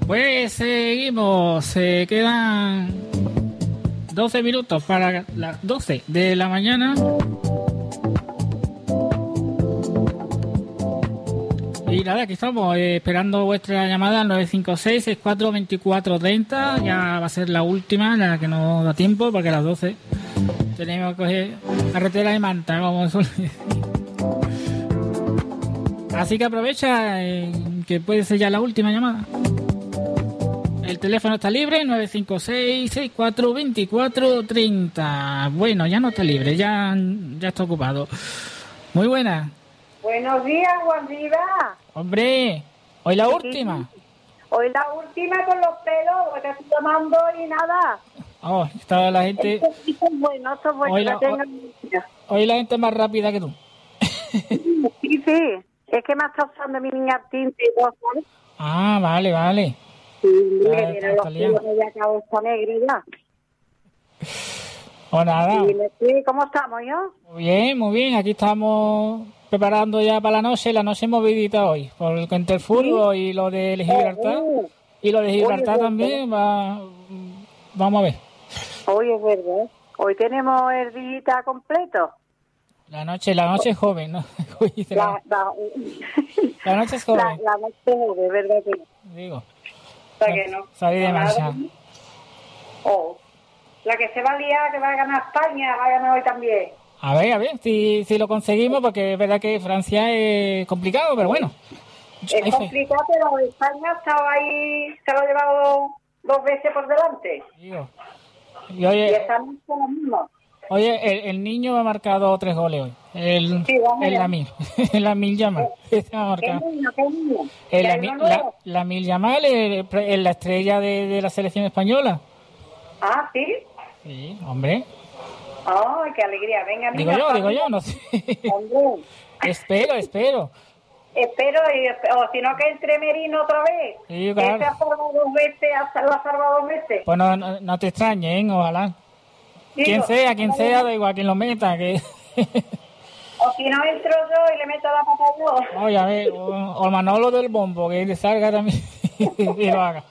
Pues seguimos, se quedan 12 minutos para las 12 de la mañana. Y nada, aquí estamos esperando vuestra llamada 956-642430. Ya va a ser la última, la que nos da tiempo, porque a las 12 tenemos que coger carretera de Manta, como suele decir. Así que aprovecha que puede ser ya la última llamada. El teléfono está libre, 956-642430. Bueno, ya no está libre, ya está ocupado. Muy buena. Buenos días, Juan Rivas. Hombre, hoy la última. Hoy la última con los pelos, porque estoy tomando y nada. Oh, está la gente. Esto es bueno, esto es bueno. Hoy la gente es más rápida que tú. Sí, es que me está usando mi niña tinte y todo, ¿sabes? Ah, vale. Sí, mira, los pelos ya acabó esta negra ya. O nada. Sí, ¿cómo estamos, yo? Muy bien, aquí estamos preparando ya para la noche movidita hoy, porque entre el fútbol y lo de Gibraltar, y lo de Gibraltar también vamos a ver. Hoy es verdad, hoy tenemos el día completo. La noche es joven, ¿no? La noche es joven. La noche es joven, ¿verdad que no? Digo. Que no. Salí de marcha. La que se va a liar, que va a ganar España, va a ganar hoy también. A ver, si lo conseguimos, porque es verdad que Francia es complicado, pero bueno. Es complicado, pero España estaba ahí, se lo ha llevado 2 veces por delante. Digo. Y estamos con lo mismo. Oye, el niño ha marcado 3 goles hoy. El Lamine Yamal. ¿Qué niño? Lamine Yamal es la estrella de la selección española. Ah, ¿sí? Sí, hombre. ¡Ay, qué alegría! Venga, digo yo, no sé. Hombre. Espero. Espero, o si no que entre Merino otra vez. Sí, claro. Se ha salvado 2 veces, lo ha salvado 2 veces. Pues no te extrañes, ojalá. Quien sea, da igual, quien lo meta. Que... O si no entro yo y le meto la pata yo. Oye, a ver, o Manolo del Bombo, que le salga también y lo haga.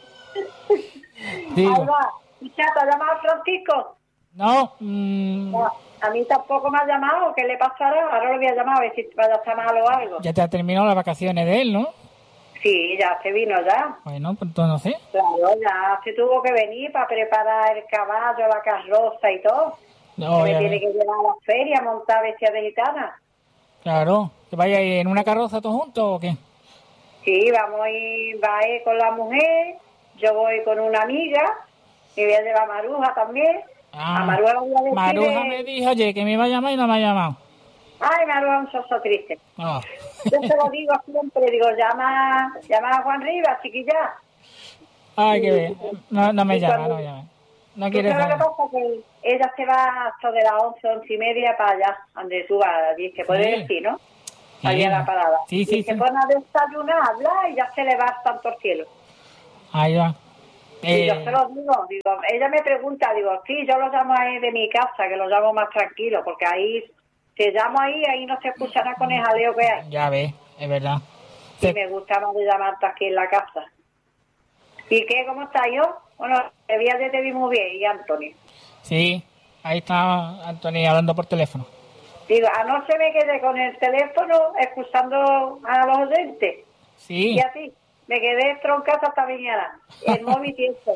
Digo. Ahí va. ¿Y ya te ha llamado Francisco? No. No. A mí tampoco me ha llamado. ¿Qué le pasará? Ahora lo voy a llamar a ver si vaya a estar mal o algo. Ya te ha terminado las vacaciones de él, ¿no? Sí, ya se vino ya. Bueno, pues entonces no sé. Claro, ya se tuvo que venir para preparar el caballo, la carroza y todo. No, me tiene que llevar a la feria a montar bestias de gitana. Claro. ¿Que vaya en una carroza todos juntos o qué? Sí, va a ir con la mujer, yo voy con una amiga, y voy a llevar a Maruja también. A Maruja voy a decir... Maruja me dijo, oye, que me iba a llamar y no me ha llamado. Ay, Maruja es un soso triste. Oh. Yo se lo digo siempre, digo, llama a Juan Rivas, chiquilla. Ay, qué bien. No me llama, no me llama. No quiere saber. Lo que pasa es que ella se va hasta de las 11:30 para allá, donde tú vas, allí, se puede decir, ¿no? Allí a la parada. Sí. Se pone a desayunar, habla y ya se le va tanto al cielo. Ahí va. Y yo se lo digo, ella me pregunta, digo, sí, yo lo llamo ahí de mi casa, que lo llamo más tranquilo, porque ahí, si llamo ahí no se escucha nada con el jaleo que hay. Ya ves, es verdad. Sí, me gusta más de llamarte aquí en la casa. ¿Y qué? ¿Cómo está yo? Bueno, el viaje te vi muy bien, y Anthony. Sí, ahí está Anthony hablando por teléfono. Digo, anoche me quedé con el teléfono escuchando a los oyentes. Sí. Y así, me quedé troncada hasta mañana. El móvil tiempo.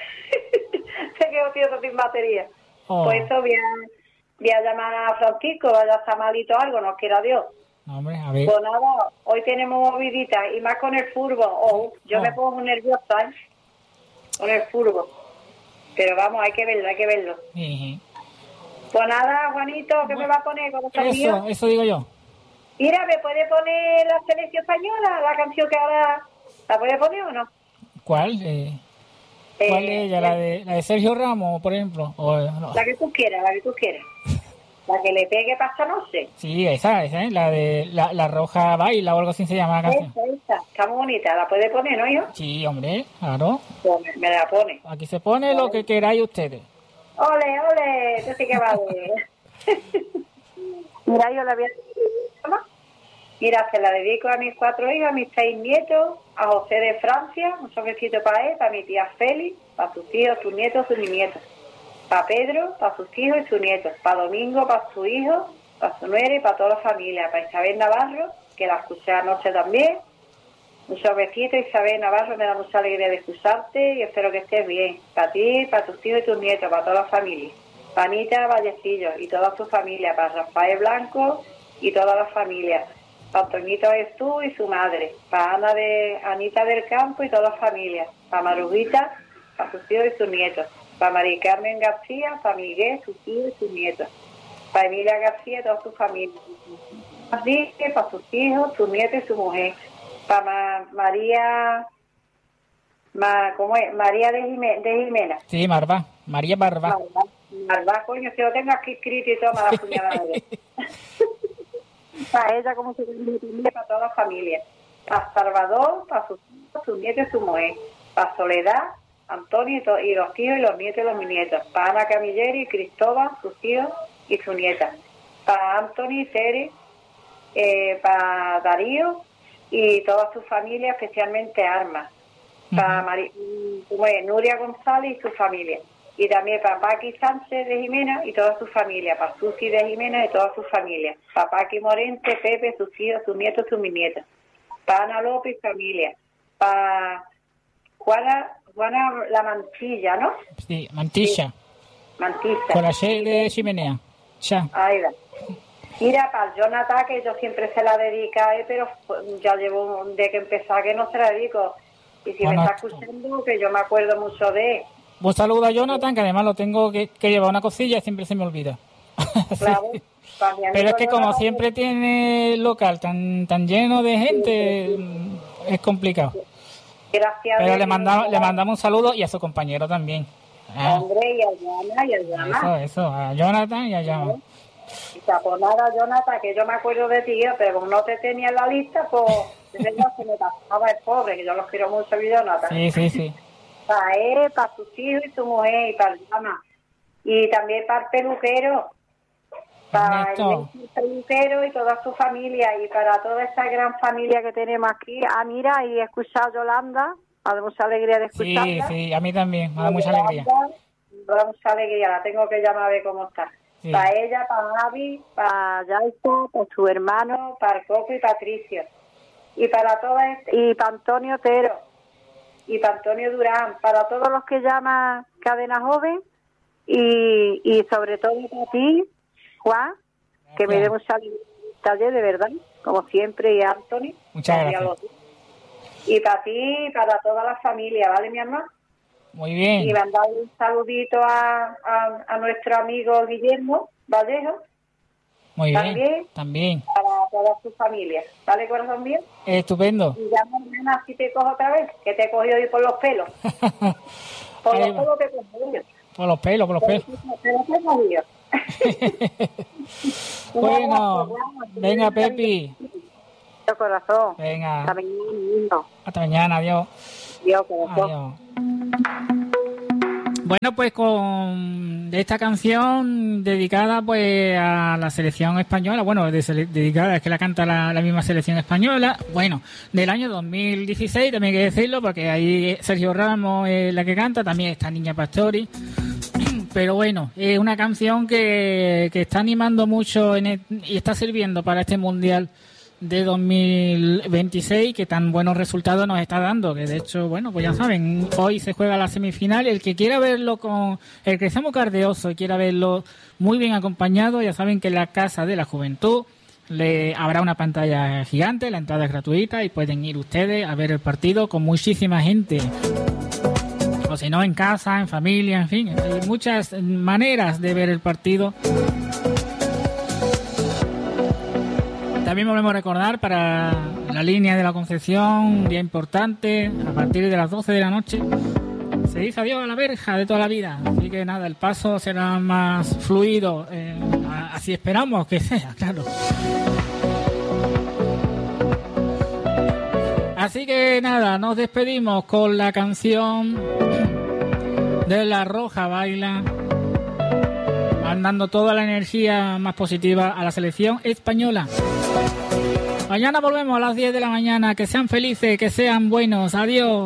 Se quedó tiempo sin batería. Oh. Pues eso voy a llamar a Francisco, vaya a estar malito algo, no quiera Dios. No, hombre, a ver. Pues nada, hoy tenemos movidita y más con el furbo. Yo me pongo muy nerviosa, ¿eh? Con el furbo. Pero vamos, hay que verlo. Sí. Pues nada, Juanito, ¿qué me va a poner? Eso digo yo. Mira, ¿me puede poner la selección española, la canción que ahora... ¿La puede poner o no? ¿Cuál? ¿Cuál es ella? ¿La de Sergio Ramos, por ejemplo? No. La que tú quieras. La que le pegue pasa, no sé. Sí, esa, la de la Roja Baila o algo así se llama la canción. Esa, está muy bonita. ¿La puede poner, no, hijo? Sí, hombre, claro. Pues me la pone. Aquí se pone lo que queráis ustedes. ¡Ole! Eso sí que vale. Mira, yo la voy a... Mira, se la dedico a mis 4 hijos, a mis 6 nietos, a José de Francia, un sobrecito para él, para mi tía Félix, para sus hijos, sus nietos, sus nietos. Para Pedro, para sus hijos y sus nietos. Para Domingo, para su hijo, para su nuera y para toda la familia. Para Isabel Navarro, que la escuché anoche también. Un sobrecito, Isabel Navarro, me da mucha alegría de escucharte y espero que estés bien. Para ti, para tus hijos y tus nietos, para toda la familia. Para Anita Vallecillo y toda su familia. Para Rafael Blanco y toda la familia. Para Antoñito Jesús y su madre. Para Anita del Campo y toda la familia. Para Marujita, para sus hijos y sus nietos. Para María Carmen García, para Miguel, sus hijos y sus nietos. Para Emilia García y toda su familia. Para sus hijos, sus nietos y su mujer. Para María... ¿cómo es? María de Jimena. Sí, María Barba. Marva, coño, si lo tengo aquí escrito y todo, me da puñalada. Para ella, como se dice, para toda la familia. Para Salvador, para sus hijos, sus nietos y su mujer. Para Soledad, Antonio y los hijos y los nietos y los nietos. Para Ana Camilleri y Cristóbal, sus hijos y su nieta. Para Anthony y Tere, para Darío y toda su familia, especialmente Arma. Para Nuria González y su familia. Y también para Paqui Sánchez de Jimena y toda su familia. Para Susi de Jimena y toda su familia. Para Paqui Morente, Pepe, sus hijos, sus nietos, sus bisnietos. Para Ana López y familia. Para Juana la Mantilla, ¿no? Sí, Mantilla. Sí. Mantilla. Con la C de chimenea. Ya. Ahí va. Mira, para Jonathan, que yo siempre se la dedico a él, pero ya llevo de que empezar que no se la dedico. Y si bueno, me está escuchando, que yo me acuerdo mucho de él. Un saludo a Jonathan, que además lo tengo que llevar una cosilla y siempre se me olvida. Claro. Sí. Pero es que como siempre tiene el local tan lleno de gente, es complicado. Gracias. Pero le mandamos un saludo y a su compañero también. Hombre, y a Llama. Eso, a Jonathan y a Llama. Pues nada, Jonathan, que yo me acuerdo de ti, pero como no te tenía en la lista, pues se me pasaba el pobre, que yo los quiero mucho, Jonathan. Sí. Para él, para sus hijos y su mujer, y para Llama. Y también para el peluquero. Para el peluquero y toda su familia, y para toda esta gran familia que tenemos aquí. Ah, mira, y he escuchado a Yolanda, me da mucha alegría de escucharla. Sí, a mí también, me da mucha alegría. Me da mucha alegría, la tengo que llamar a ver cómo está. Sí. Para ella, para Javi, para Yaiza, para su hermano, para Coco y Patricio. Y para todas, y para Antonio Otero, y para Antonio Durán, para todos los que llaman Cadena Joven, y sobre todo para ti, Juan, que me dé mucha taller de verdad, como siempre, y Anthony. Muchas gracias. Y para ti, y para toda la familia, ¿vale, mi hermano? Muy bien. Y mandar un saludito a nuestro amigo Guillermo Vallejo. Muy bien. También. Para toda su familia. ¿Vale, corazón mío? Estupendo. Y ya mañana si te cojo otra vez, que te he cogido hoy por los pelos. Por los pelos te cojo yo. Por los pelos. Pero te he cogido. Bueno, venga, Pepi. Corazón. Venga. Hasta mañana. Hasta mañana, adiós. Adiós, corazón. Adiós. Bueno, pues con esta canción dedicada pues a la selección española, bueno, dedicada, es que la canta la misma selección española, bueno, del año 2016, también hay que decirlo, porque ahí Sergio Ramos es la que canta, también está Niña Pastori, pero bueno, es una canción que está animando mucho y está sirviendo para este Mundial de 2026, que tan buenos resultados nos está dando, que de hecho, bueno, pues ya saben, hoy se juega la semifinal, el que quiera verlo el que sea muy cardioso y quiera verlo muy bien acompañado, ya saben que en la Casa de la Juventud habrá una pantalla gigante, la entrada es gratuita y pueden ir ustedes a ver el partido con muchísima gente, o si no en casa, en familia, en fin, hay muchas maneras de ver el partido. También volvemos a recordar para la línea de la Concepción, un día importante, a partir de las 12 de la noche, se dice adiós a la verja de toda la vida. Así que nada, el paso será más fluido, así esperamos que sea, claro. Así que nada, nos despedimos con la canción de La Roja Baila, mandando toda la energía más positiva a la selección española. Mañana volvemos a las 10 de la mañana. Que sean felices, que sean buenos. Adiós.